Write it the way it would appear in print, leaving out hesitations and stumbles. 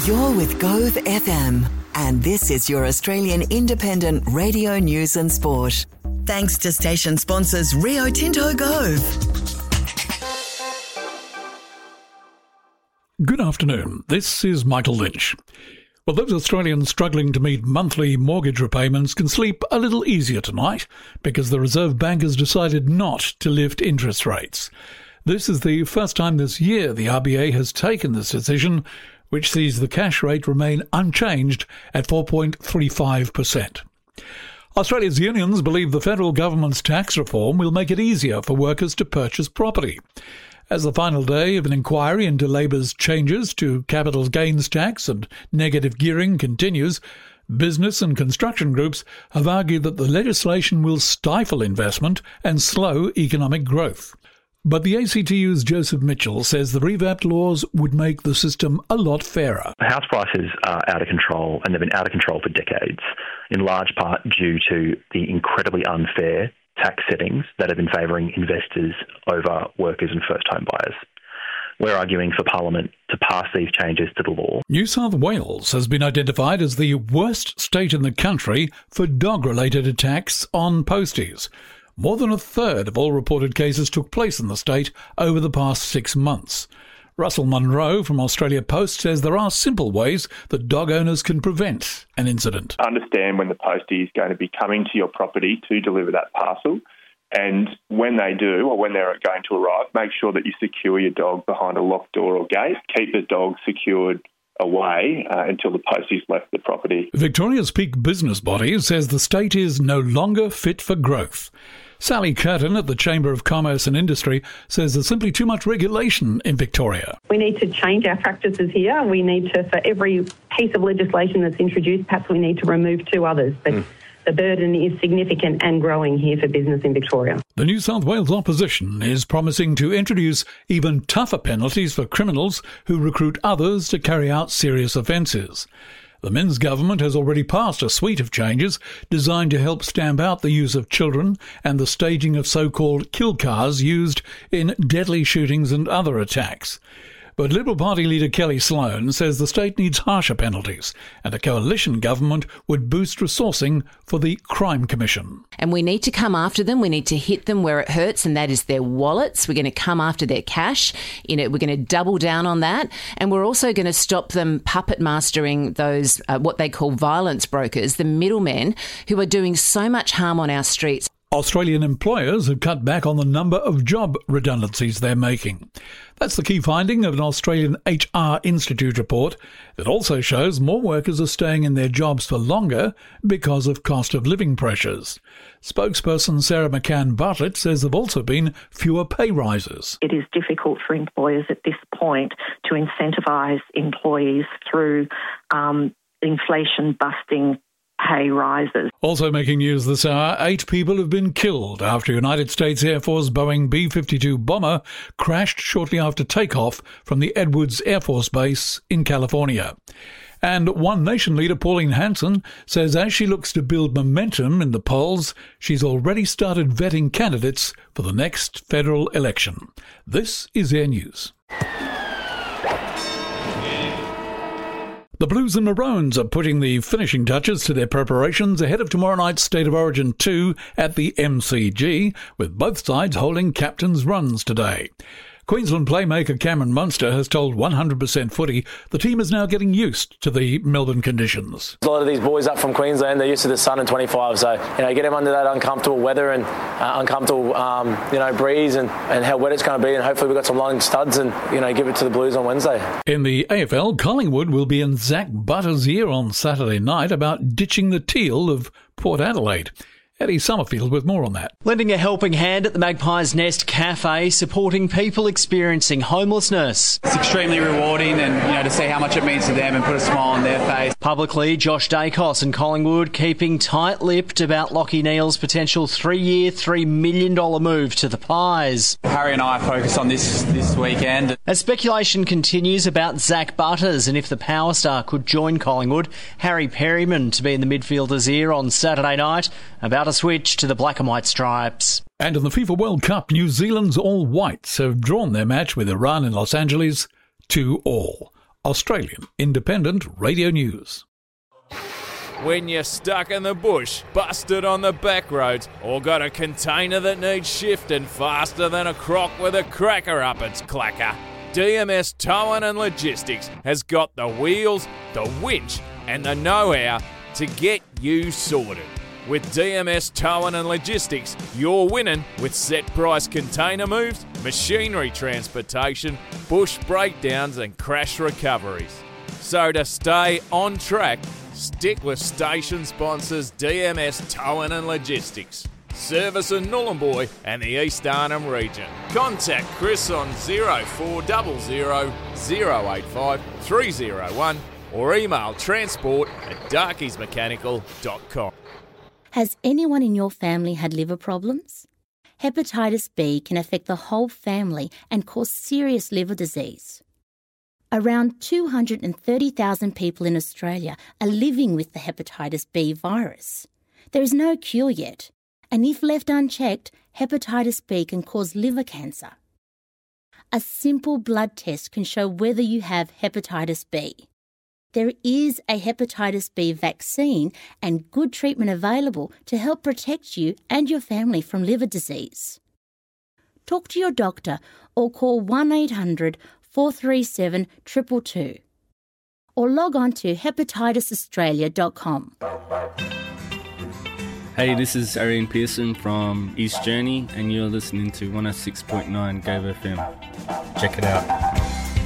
You're with Gove FM, and this is your Australian independent radio news and sport. Thanks to station sponsors Rio Tinto Gove. Good afternoon. This is Michael Lynch. Well, those Australians struggling to meet monthly mortgage repayments can sleep a little easier tonight because the Reserve Bank has decided not to lift interest rates. This is the first time this year the RBA has taken this decision, which sees the cash rate remain unchanged at 4.35%. Australia's unions believe the federal government's tax reform will make it easier for workers to purchase property. As the final day of an inquiry into Labor's changes to capital gains tax and negative gearing continues, business and construction groups have argued that the legislation will stifle investment and slow economic growth. But the ACTU's Joseph Mitchell says the revamped laws would make the system a lot fairer. House prices are out of control, and they've been out of control for decades, in large part due to the incredibly unfair tax settings that have been favouring investors over workers and first-home buyers. We're arguing for Parliament to pass these changes to the law. New South Wales has been identified as the worst state in the country for dog-related attacks on posties. More than a third of all reported cases took place in the state over the past 6 months. Russell Munro from Australia Post says there are simple ways that dog owners can prevent an incident. Understand when the postie is going to be coming to your property to deliver that parcel, and when they do, or when they're going to arrive, make sure that you secure your dog behind a locked door or gate. Keep the dog secured away until the postie's left the property. Victoria's peak business body says the state is no longer fit for growth. Sally Curtin at the Chamber of Commerce and Industry says there's simply too much regulation in Victoria. We need to change our practices here. We need to, for every piece of legislation that's introduced, perhaps we need to remove 2 others. But the burden is significant and growing here for business in Victoria. The New South Wales opposition is promising to introduce even tougher penalties for criminals who recruit others to carry out serious offences. The Minns government has already passed a suite of changes designed to help stamp out the use of children and the staging of so-called kill cars used in deadly shootings and other attacks. But Liberal Party leader Kelly Sloan says the state needs harsher penalties and a coalition government would boost resourcing for the Crime Commission. And we need to come after them. We need to hit them where it hurts, and that is their wallets. We're going to come after their cash. We're going to double down on that. And we're also going to stop them puppet mastering those, what they call violence brokers, the middlemen who are doing so much harm on our streets. Australian employers have cut back on the number of job redundancies they're making. That's the key finding of an Australian HR Institute report that also shows more workers are staying in their jobs for longer because of cost of living pressures. Spokesperson Sarah McCann Bartlett says there have also been fewer pay rises. It is difficult for employers at this point to incentivise employees through inflation-busting pay rises. Also making news this hour, 8 people have been killed after United States Air Force Boeing B-52 bomber crashed shortly after takeoff from the Edwards Air Force Base in California. And One Nation leader Pauline Hanson says as she looks to build momentum in the polls, she's already started vetting candidates for the next federal election. This is Air News. The Blues and Maroons are putting the finishing touches to their preparations ahead of tomorrow night's State of Origin 2 at the MCG, with both sides holding captain's runs today. Queensland playmaker Cameron Munster has told 100% Footy the team is now getting used to the Melbourne conditions. A lot of these boys up from Queensland, they're used to the sun and 25, so get them under that uncomfortable weather and uncomfortable breeze and how wet it's going to be, and hopefully we've got some long studs and give it to the Blues on Wednesday. In the AFL, Collingwood will be in Zach Butter's ear on Saturday night about ditching the teal of Port Adelaide. Eddie Summerfield with more on that. Lending a helping hand at the Magpie's Nest Cafe, supporting people experiencing homelessness. It's extremely rewarding and, to see how much it means to them and put a smile on their face. Publicly, Josh Dacos and Collingwood keeping tight-lipped about Lachie Neale's potential 3-year, $3 million move to the Pies. Harry and I focus on this weekend. As speculation continues about Zach Butters and if the power star could join Collingwood, Harry Perryman to be in the midfielder's ear on Saturday night about a switch to the black and white stripes. And in the FIFA World Cup, New Zealand's All Whites have drawn their match with Iran in Los Angeles 2-2. Australian Independent Radio News. When you're stuck in the bush, busted on the back roads, or got a container that needs shifting faster than a croc with a cracker up its clacker, DMS Towing and Logistics has got the wheels, the winch and the know-how to get you sorted. With DMS Towing and Logistics, you're winning with set price container moves, machinery transportation, bush breakdowns and crash recoveries. So to stay on track, stick with station sponsors DMS Towing and Logistics. Service in Nhulunbuy and the East Arnhem region. Contact Chris on 0400 085 301 or email transport@darkiesmechanical.com. Has anyone in your family had liver problems? Hepatitis B can affect the whole family and cause serious liver disease. Around 230,000 people in Australia are living with the hepatitis B virus. There is no cure yet, and if left unchecked, hepatitis B can cause liver cancer. A simple blood test can show whether you have hepatitis B. There is a hepatitis B vaccine and good treatment available to help protect you and your family from liver disease. Talk to your doctor or call 1800 437 222 or log on to hepatitisaustralia.com. Hey, this is Arian Pearson from East Journey and you're listening to 106.9 Gove FM. Check it out.